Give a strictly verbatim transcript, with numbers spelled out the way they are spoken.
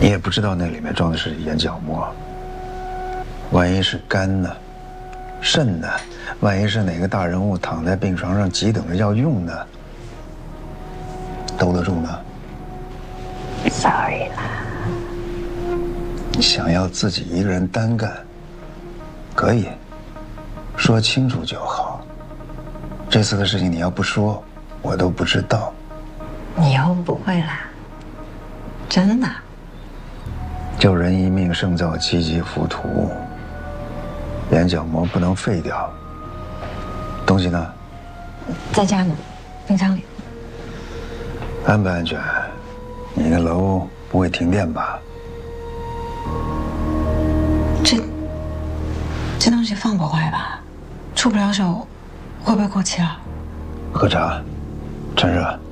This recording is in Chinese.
你也不知道那里面装的是眼角膜，万一是肝呢、肾呢？万一是哪个大人物躺在病床上急等着要用呢？兜得住吗 ？Sorry 啦。 你想要自己一个人单干，可以，说清楚就好。这次的事情你要不说，我都不知道。 你又不会啦，真的。 救人一命胜造七级浮屠，眼角膜不能废掉。东西呢？ 在家呢，冰箱里。 安不安全？你那楼不会停电吧？ 这这东西放不坏吧？出不了手，会不会过期了？ 喝茶，趁热。